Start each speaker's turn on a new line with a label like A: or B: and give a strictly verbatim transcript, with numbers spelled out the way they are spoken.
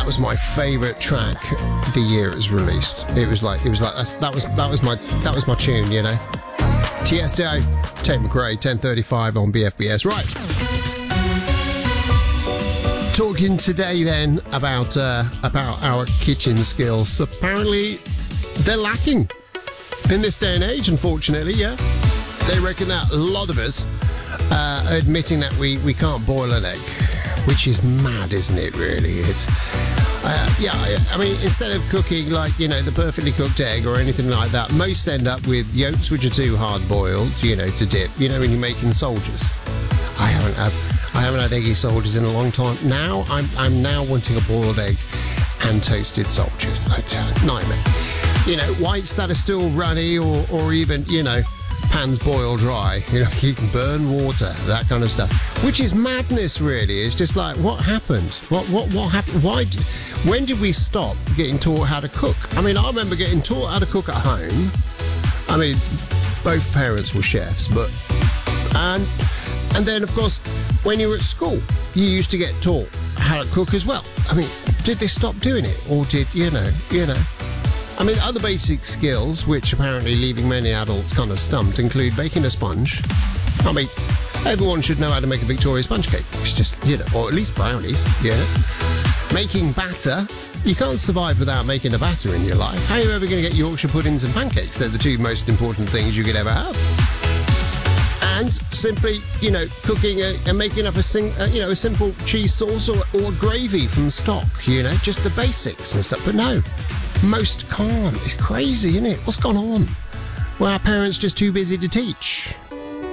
A: that was my favourite track the year it was released. It was like, it was like, that's, that was, that was my, that was my tune, you know. Tiesto, Tate McRae, ten thirty-five on B F B S. Right. Talking today then about, uh, about our kitchen skills. Apparently, they're lacking in this day and age, unfortunately, yeah. They reckon that a lot of us uh, are admitting that we, we can't boil an egg, which is mad, isn't it, really? It's, uh, yeah, I, I mean, instead of cooking, like, you know, the perfectly cooked egg or anything like that, most end up with yolks which are too hard-boiled, you know, to dip, you know, when you're making soldiers. I haven't had, I haven't had eggy soldiers in a long time. Now, I'm, I'm now wanting a boiled egg and toasted soldiers. It's a nightmare. You know, whites that are still runny or, or even, you know, pans boil dry. You know, you can burn water, that kind of stuff. Which is madness, really. It's just like, what happened? What what what happened? Why did, when did we stop getting taught how to cook? I mean, I remember getting taught how to cook at home. I mean, both parents were chefs, but... And, and then, of course, when you were at school, you used to get taught how to cook as well. I mean, did they stop doing it? Or did, you know, you know... I mean, other basic skills, which apparently leaving many adults kind of stumped, include baking a sponge. I mean, everyone should know how to make a Victoria sponge cake. It's just, you know, or at least brownies, you know. Making batter. You can't survive without making a batter in your life. How are you ever going to get Yorkshire puddings and pancakes? They're the two most important things you could ever have. And simply, you know, cooking a, and making up a, sing, uh, you know, a simple cheese sauce or, or gravy from stock, you know, just the basics and stuff. But no. Most can't. It's crazy, isn't it? What's gone on? Well, our parents just too busy to teach.